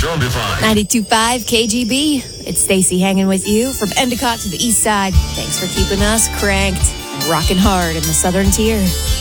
Zombify. 92.5 KGB. It's Stacy hanging with you from Endicott to the east side. Thanks for keeping us cranked and rocking hard in the southern tier.